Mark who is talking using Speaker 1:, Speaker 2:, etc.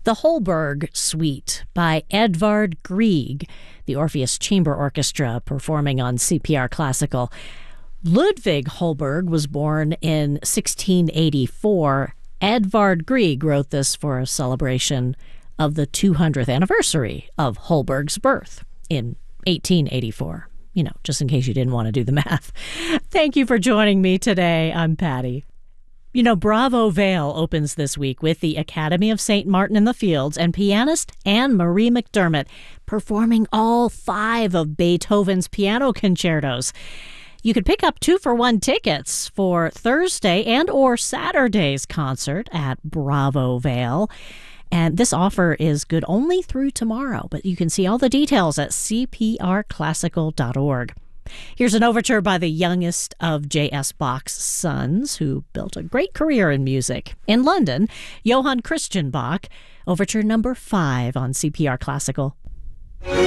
Speaker 1: The Holberg Suite by Edvard Grieg, the Orpheus Chamber Orchestra performing on CPR Classical. Ludwig Holberg was born in 1684. Edvard Grieg wrote this for a celebration of the 200th anniversary of Holberg's birth in 1884. You know, just in case you didn't want to do the math. Thank you for joining me today. I'm Patty. You know, Bravo Vale opens this week with the Academy of St. Martin in the Fields and pianist Anne-Marie McDermott performing all 5 of Beethoven's piano concertos. You could pick up 2-for-1 tickets for Thursday and or Saturday's concert at Bravo Vale. And this offer is good only through tomorrow, but you can see all the details at cprclassical.org. Here's an overture by the youngest of J.S. Bach's sons, who built a great career in music. In London, Johann Christian Bach, overture number 5 on CPR Classical.